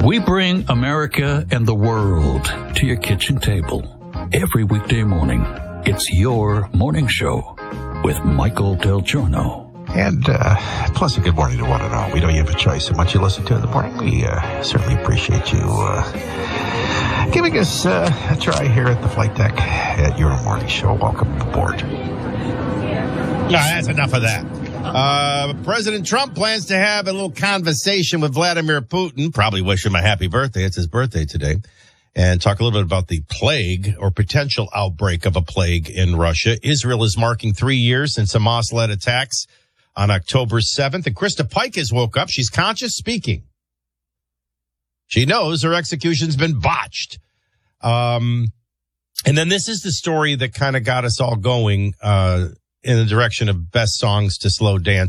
We bring America and the world to your kitchen table every weekday morning. It's your morning show with Michael Del Giorno. And plus, a good morning to one and all. We know you have a choice in what you listen to in the morning. We certainly appreciate you giving us a try here at the Flight Deck at your morning show. Welcome aboard. No, that's enough of that. President Trump plans to have a little conversation with Vladimir Putin. Probably wish him a happy birthday. It's his birthday today. And talk a little bit about the plague or potential outbreak of a plague in Russia. Israel is marking 3 years since Hamas-led attacks on October 7th. And Krista Pike has woke up. She's conscious speaking. She knows her execution's been botched. And then this is the story that kind of got us all going in the direction of best songs to slow dance.